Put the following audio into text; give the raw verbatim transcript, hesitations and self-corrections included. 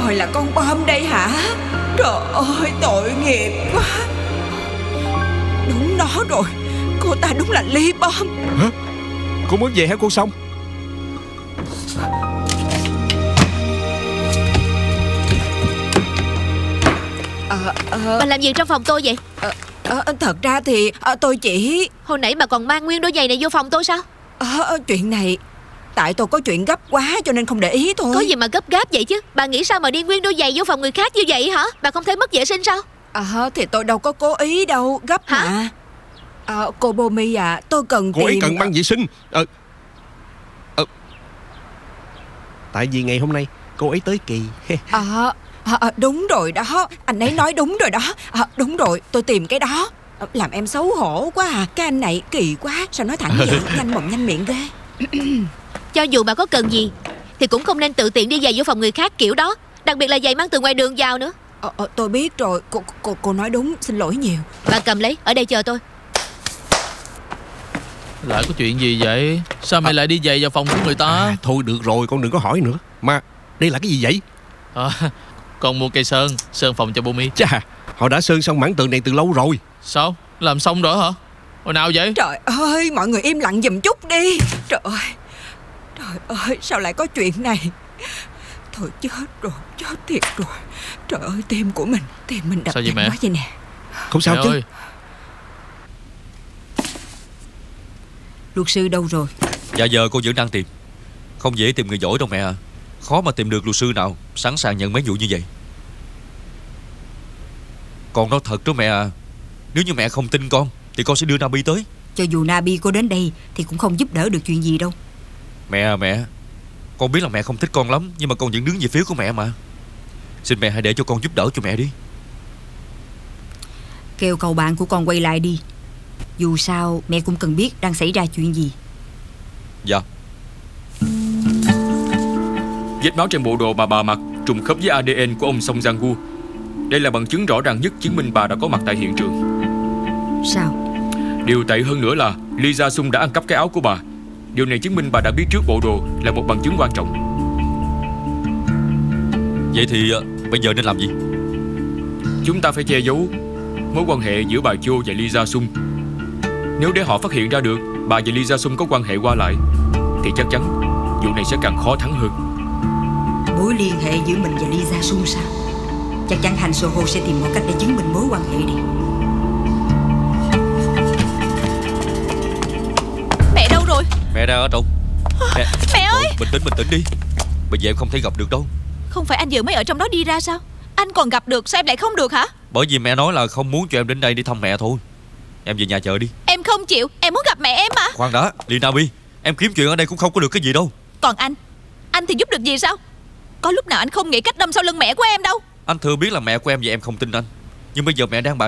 trời là con bom đây hả? Trời ơi tội nghiệp quá. Đúng nó rồi, cô ta đúng là ly bom. Hả? Cô muốn về hả cô Song? Ờ, ờ, Bà làm gì trong phòng tôi vậy? ờ, ờ, Thật ra thì ờ, tôi chỉ Hồi nãy bà còn mang nguyên đôi giày này vô phòng tôi sao? ờ, Chuyện này tại tôi có chuyện gấp quá cho nên không để ý thôi. Có gì mà gấp gáp vậy chứ? Bà nghĩ sao mà đi nguyên đôi giày vô phòng người khác như vậy hả? Bà không thấy mất vệ sinh sao? Ờ thì tôi đâu có cố ý đâu. Gấp Hả? mà. Ờ, cô Bomi à, tôi cần Cô tìm ấy cần băng vệ sinh. Ờ Ờ Tại vì ngày hôm nay cô ấy tới kỳ. Ờ à, đúng rồi đó. Anh ấy nói đúng rồi đó. à, Đúng rồi, tôi tìm cái đó. Ờ, Làm em xấu hổ quá à. Cái anh này kỳ quá. Sao nói thẳng vậy? Nhanh mồm nhanh miệng ghê. Cho dù bà có cần gì thì cũng không nên tự tiện đi giày vô phòng người khác kiểu đó. Đặc biệt là giày mang từ ngoài đường vào nữa. ờ, ờ, Tôi biết rồi. Cô, cô, cô nói đúng. Xin lỗi nhiều. Bà cầm lấy, ở đây chờ tôi. Lại có chuyện gì vậy? Sao mày à, lại đi giày vào phòng của người ta? à, Thôi được rồi, con đừng có hỏi nữa. Mà đây là cái gì vậy? À, con mua cây sơn, sơn phòng cho Bomi. Chà, họ đã sơn xong mảng tường này từ lâu rồi. Sao? Làm xong rồi hả? Hồi nào vậy? Trời ơi, mọi người im lặng giùm chút đi. Trời ơi, trời ơi, sao lại có chuyện này? Thôi chết rồi, chết thiệt rồi. Trời ơi, tim của mình, tim mình đập Sao vậy nhanh mẹ? quá vậy nè. Không sao Mẹ chứ? ơi, Luật sư đâu rồi? Dạ giờ cô vẫn đang tìm. Không dễ tìm người giỏi đâu mẹ à. Khó mà tìm được luật sư nào sẵn sàng nhận mấy vụ như vậy. Con nói thật đó mẹ à. Nếu như mẹ không tin con thì con sẽ đưa Nabi tới. Cho dù Nabi có đến đây thì cũng không giúp đỡ được chuyện gì đâu. Mẹ à mẹ, con biết là mẹ không thích con lắm, nhưng mà con vẫn đứng về phía của mẹ mà. Xin mẹ hãy để cho con giúp đỡ cho mẹ đi. Kêu cậu bạn của con quay lại đi. Dù sao mẹ cũng cần biết đang xảy ra chuyện gì. Dạ. Vết máu trên bộ đồ mà bà mặc trùng khớp với a đê en của ông Song Jang-gu. Đây là bằng chứng rõ ràng nhất chứng minh bà đã có mặt tại hiện trường. Sao? Điều tệ hơn nữa là Lee Ja-sung đã ăn cắp cái áo của bà. Điều này chứng minh bà đã biết trước bộ đồ là một bằng chứng quan trọng. Vậy thì uh, bây giờ nên làm gì? Chúng ta phải che giấu mối quan hệ giữa bà Cho và Lee Ja-sung. Nếu để họ phát hiện ra được bà và Lee Ja-sung có quan hệ qua lại thì chắc chắn vụ này sẽ càng khó thắng hơn. Mối liên hệ giữa mình và Lee Ja-sung sao? Chắc chắn Han So-ho sẽ tìm mọi cách để chứng minh mối quan hệ này. Mẹ đâu rồi? Mẹ đang ở trong. Mẹ, Mẹ ơi! Thôi, bình tĩnh bình tĩnh đi. Bây giờ em không thể gặp được đâu. Không phải anh vừa mới ở trong đó đi ra sao? Anh còn gặp được, sao em lại không được hả? Bởi vì mẹ nói là không muốn cho em đến đây đi thăm mẹ thôi. Em về nhà chờ đi. Em không chịu, em muốn gặp mẹ em mà. Khoan đã, Linabi, em kiếm chuyện ở đây cũng không có được cái gì đâu. Còn anh, anh thì giúp được gì sao? Có lúc nào anh không nghĩ cách đâm sau lưng mẹ của em đâu. Anh thừa biết là mẹ của em và em không tin anh. Nhưng bây giờ mẹ đang bạc